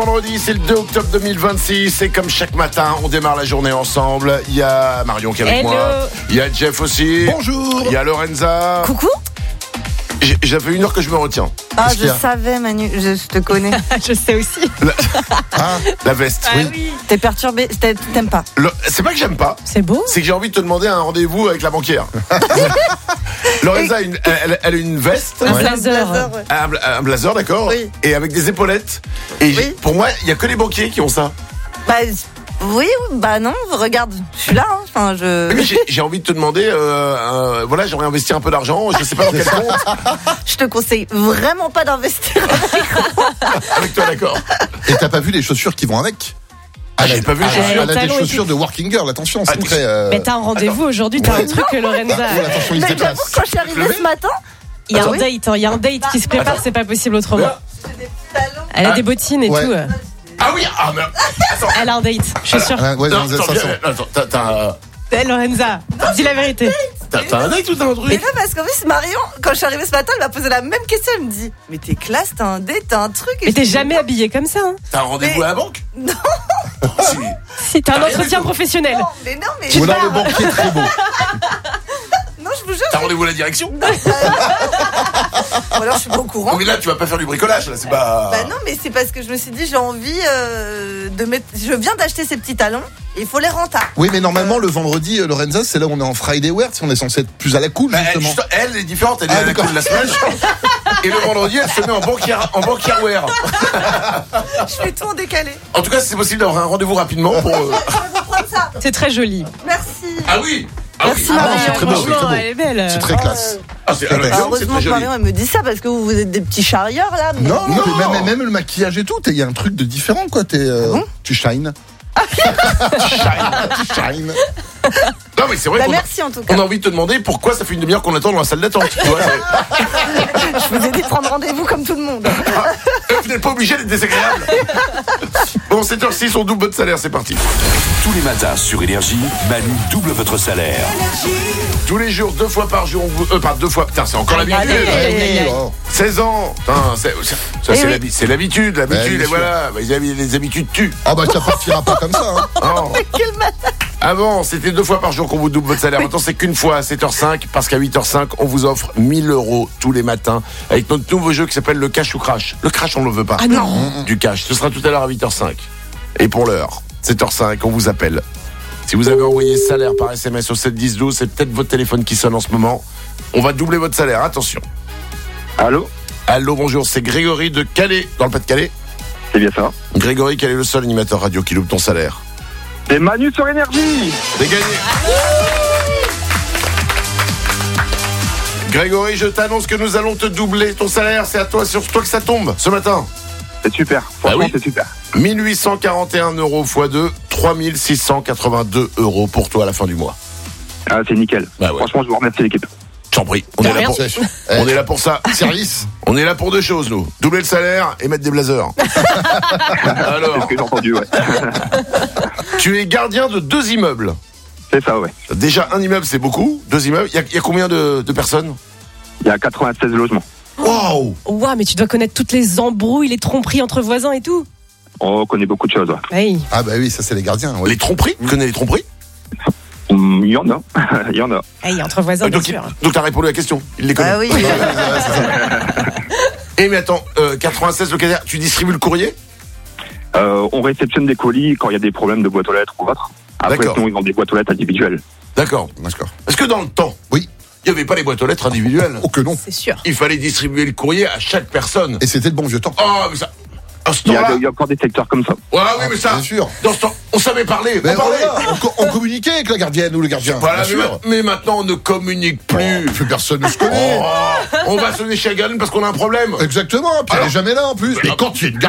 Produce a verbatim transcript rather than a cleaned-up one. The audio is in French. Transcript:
vendredi, c'est le deux octobre deux mille vingt-six. Et comme chaque matin, on démarre la journée ensemble. Il y a Marion qui est avec Hello. moi. Il y a Jeff aussi. Bonjour. Il y a Lorenza. Coucou. J'ai- J'avais une heure que je me retiens. Ah, Qu'est-ce qu'il y je a savais, Manu, je, je te connais. Je sais aussi. Ah, La veste. Ah oui. T'es perturbé, t'es- t'aimes pas. Le- C'est pas que j'aime pas, C'est beau. c'est que j'ai envie de te demander un rendez-vous avec la banquière. Lorenza, a une- elle, elle a une veste, Un Ouais. blazer. ouais. un, bla- un blazer, d'accord, Oui. et avec des épaulettes. Et j'ai- Oui. pour moi, il y a que les banquiers qui ont ça. Bah, oui, bah non, regarde, je suis là, hein. Enfin, je. Mais j'ai j'ai envie de te demander, euh, euh, voilà, j'aimerais investir un peu d'argent, je sais pas dans quel compte. Je te conseille vraiment pas d'investir. Avec toi, d'accord. et t'as pas vu les chaussures qui vont avec? Ah, j'ai pas vu les Elle a- chaussures. Elle a des talons chaussures de working girl, attention, c'est Ah, très. euh, Mais t'as un rendez-vous aujourd'hui, t'as un truc, Lorenza. oh, attention, il se Mais déplace. j'avoue, quand je suis arrivée ce matin, Il y a un Attends. date, hein, il y a un date qui se prépare, Attends. c'est pas possible autrement. Là. j'ai des talons. Elle a Ah. des bottines et Ouais. tout. Ah oui, ah mais attends. Elle a un date, je suis sûre. Ouais, ouais, Non, dans attends, ça viens, sent. attends, t'as- t'as Eh, Lorenza, dis la vérité. t'as- t'as un date ou t'as un Mais truc? non, parce qu'en plus, Marion, quand je suis arrivée ce matin, elle m'a posé la même question. Elle me dit, mais t'es classe, t'as un date, t'as un truc. Et Mais je t'es dis, jamais habillée comme ça. Hein. T'as un rendez-vous Mais- à la banque? Non. Si. Si t'as un T'as rien entretien du tout. professionnel. Non, mais non, mais. Ou alors le banquier très beau. Non, je vous jure. T'as rendez-vous à la direction? Ou alors je suis pas au courant. Oh, mais là, tu vas pas faire du bricolage, là, c'est pas. Bah non, mais c'est parce que je me suis dit, j'ai envie euh, de mettre. Je viens d'acheter ces petits talons, et il faut les rentables. Oui, mais normalement, le vendredi, euh, Lorenza, c'est là où on est en Friday wear, si on est censé être plus à la cool, Bah, elle, justement. juste- elle est différente, elle est Ah, à la d'accord. cool de la semaine. Et le vendredi, elle se met en banquière, en banquière wear. Je fais tout en décalé. En tout cas, si c'est possible d'avoir un rendez-vous rapidement pour. euh, Je vais vous prendre ça. C'est très joli. Merci. Ah oui! Ah Merci, oui. Ah non, Marion. c'est très beau, c'est Franchement, très beau. elle est belle. C'est très classe. Ah, c'est alors, Ah, évidemment, c'est Heureusement très que joli. Marion elle me dit ça parce que vous, vous êtes des petits charrieurs là. Mais... Non, Non. mais même, même le maquillage et tout, il y a un truc de différent, quoi. T'es, euh, Ah bon tu shines. tu shines. Non, mais c'est vrai Bah, qu'on a- merci en tout cas. on a envie de te demander pourquoi ça fait une demi-heure qu'on attend dans la salle d'attente. Tu vois, c'est- Je vous ai dit de prendre rendez-vous comme tout le monde. Euh, vous n'êtes pas obligé d'être désagréable. Bon, sept heures six, on double votre salaire, c'est parti. Tous les matins sur Énergie, Manu double votre salaire. Tous les jours, deux fois par jour, on vous. Euh, pas deux fois, putain, c'est encore l'habitude. allez. Ouais, aïe, aïe, aïe. oui, oh. seize ans, putain, c'est, ça, ça, Eh c'est, oui. l'habi- c'est l'habitude, l'habitude, Ouais, bien et voilà. Bah, les, habi- les habitudes tuent. Ah bah ça partira pas comme ça, hein. Non. Avant, c'était deux fois par jour qu'on vous double votre salaire. Maintenant, c'est qu'une fois à sept heures cinq, parce qu'à huit heures cinq, on vous offre mille euros tous les matins avec notre nouveau jeu qui s'appelle le cash ou crash. Le crash, on ne le veut pas. Ah non. Du cash. Ce sera tout à l'heure à huit heures cinq. Et pour l'heure, sept heures cinq, on vous appelle. Si vous avez envoyé salaire par S M S au sept dix douze, c'est peut-être votre téléphone qui sonne en ce moment. On va doubler votre salaire. Attention. Allô, Allô, bonjour, c'est Grégory de Calais, dans le Pas-de-Calais. c'est bien ça. Grégory, quel est le seul animateur radio qui loupe ton salaire? C'est Manu sur Énergie. C'est gagné. Grégory, je t'annonce que nous allons te doubler ton salaire. C'est à toi, sur toi que ça tombe ce matin. C'est super, franchement Ah oui. c'est super. mille huit cent quarante et un euros fois deux, trois mille six cent quatre-vingt-deux euros pour toi à la fin du mois. Ah, c'est nickel. Bah ouais. Franchement, je vous remercie l'équipe. Je t'en prie. On est, là pour, Sèche. on est là pour ça. Service. On est là pour deux choses, nous. Doubler le salaire et mettre des blazers. C'est Alors, ce que j'ai entendu, ouais. tu es gardien de deux immeubles. C'est ça, ouais. Déjà, un immeuble, c'est beaucoup. Deux immeubles. Il y a- il y, a combien de, de personnes? Il y a quatre-vingt-seize logements. Waouh! Ouah, mais tu dois connaître toutes les embrouilles, les tromperies entre voisins et tout. On connaît beaucoup de choses, ouais. Hey. Ah bah oui, ça c'est les gardiens. ouais. Les tromperies? Tu connais les tromperies? Hum, Il y en a, il y en a. Hey, entre voisins, bien donc, il- sûr. donc t'as répondu à la question. Il les connaît. Ah oui. Et mais attends, euh, quatre-vingt-seize locataires, tu distribues le courrier? Euh, on réceptionne des colis quand il y a des problèmes de boîte aux lettres ou autre. Après, D'accord. sinon, ils vendent des boîtes aux lettres individuelles. D'accord. D'accord. Est-ce que dans le temps, Oui. il n'y avait pas les boîtes aux lettres individuelles? Oh que non. C'est sûr. Il fallait distribuer le courrier à chaque personne. Et c'était le bon vieux temps. Oh, mais ça. À ce Il y, a, temps-là. il y a encore des secteurs comme ça. Ouais, oui, mais ça. Bien sûr. Dans ce temps, on savait parler. Mais on parlait. voilà, on, co- on communiquait avec la gardienne ou le gardien. Voilà, bien mais, sûr. ma- mais maintenant, on ne communique plus. Oh, plus personne ne se connaît. Oh, on va sonner chez Hagan parce qu'on a un problème. Exactement, puis elle est jamais là en plus. Mais quand il y a une